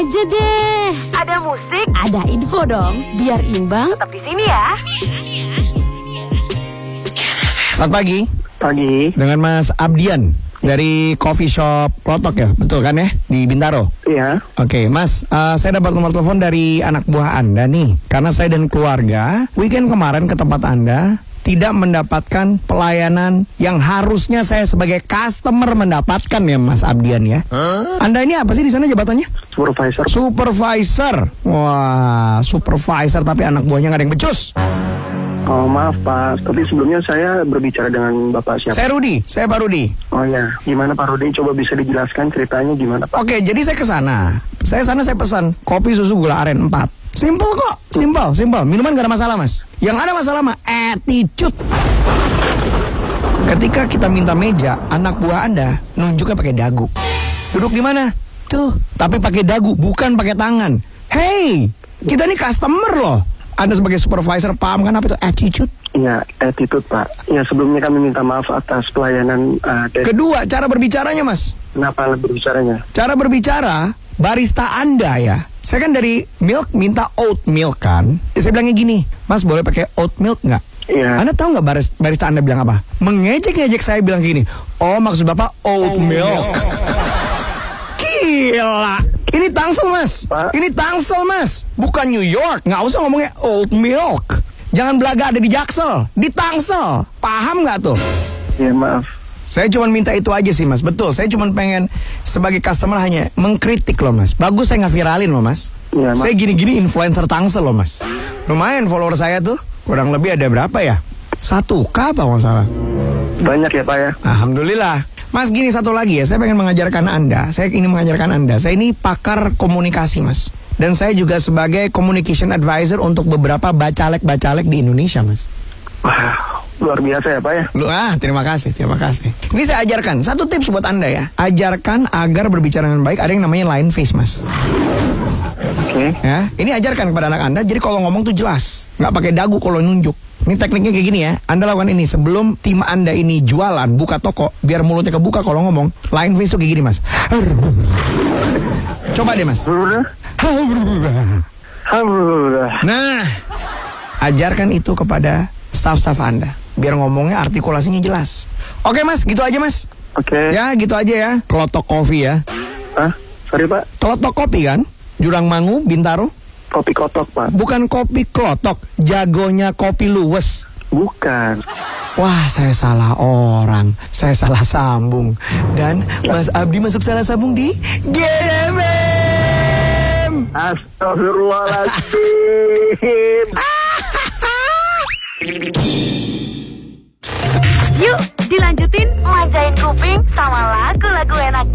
aja deh. Ada musik, Ada info dong, biar imbang. tetap di sini ya. Selamat pagi. Pagi. Dengan Mas Abdian dari coffee shop Klotok ya, betul kan ya, di Bintaro? Iya. Oke, Mas, saya dapat nomor telepon dari anak buah Anda nih. Karena saya dan keluarga weekend kemarin ke tempat Anda tidak mendapatkan pelayanan yang harusnya saya sebagai customer mendapatkan ya, Mas Abdian ya. Anda ini apa sih di sana jabatannya? Supervisor. Supervisor. Wah, supervisor tapi anak buahnya nggak ada yang becus. Oh maaf Pak, tapi sebelumnya saya berbicara dengan Bapak siapa? Saya Pak Rudi. Oh ya, gimana Pak Rudi? Coba bisa dijelaskan ceritanya gimana Pak? Oke, jadi saya ke sana. Saya pesan kopi susu gula aren 4. Simple kok, simple. Minuman gak ada masalah, Mas. Yang ada masalah mah attitude. Ketika kita minta meja, anak buah Anda nunjuknya pakai dagu. Duduk di mana? Tuh, tapi pakai dagu, bukan pakai tangan. Hey, kita ini customer loh. Anda sebagai supervisor paham kan apa itu attitude? Iya, attitude Pak. Ya sebelumnya kami minta maaf atas pelayanan dari... Kedua, cara berbicaranya, Mas. Kenapa berbicaranya? Cara berbicara barista Anda ya. Saya kan dari milk minta oat milk kan. Saya bilangnya gini, Mas boleh pakai oat milk nggak? Iya. Anda tahu nggak barista Anda bilang apa? Mengejek-ngejek saya bilang gini. Oh maksud Bapak oat milk. Gila. Ini Tangsel Mas. Pak. Ini Tangsel Mas. Bukan New York. Nggak usah ngomongnya oat milk. Jangan belaga ada di Jaksel. Di Tangsel. Paham nggak tuh? Ya maaf. Saya cuma minta itu aja sih Mas. Betul, saya cuma pengen sebagai customer hanya mengkritik loh Mas. Bagus saya nggak viralin loh Mas. Ya, Saya gini-gini influencer Tangsel loh Mas. Lumayan follower saya tuh. Kurang lebih ada berapa ya? 1K apa nggak salah. Banyak ya Pak ya? Alhamdulillah. Mas gini satu lagi ya. Saya pengen mengajarkan Anda. Saya ingin mengajarkan Anda. Saya ini pakar komunikasi Mas. Dan saya juga sebagai communication advisor untuk beberapa bacalek-bacalek di Indonesia Mas. Wah, luar biasa ya Pak ya? Terima kasih. Ini saya ajarkan, satu tips buat Anda ya. Ajarkan agar berbicara dengan baik, ada yang namanya line face, Mas. Oke. Ya, ini ajarkan kepada anak Anda, jadi kalau ngomong tuh jelas. Nggak pakai dagu kalau nunjuk. Ini tekniknya kayak gini ya. Anda lakukan ini, sebelum tim Anda ini jualan, buka toko, biar mulutnya kebuka kalau ngomong. Line face tuh kayak gini, Mas. Coba deh, Mas. Nah, ajarkan itu kepada staff-staff Anda. Biar ngomongnya artikulasinya jelas. Oke Mas, gitu aja Mas. Oke. Ya gitu aja ya. Klotok Coffee ya. Hah? Sorry Pak, Klotok Kopi kan? Jurang Mangu, Bintaro. kopi kotok Pak. Bukan kopi klotok, jagonya kopi luwes. Bukan. Wah, saya salah orang. Saya salah sambung. Dan Mas Abdi masuk salah sambung di GDM. Astagfirullahaladzim. Yuk, dilanjutin manjain kuping sama lagu-lagu enak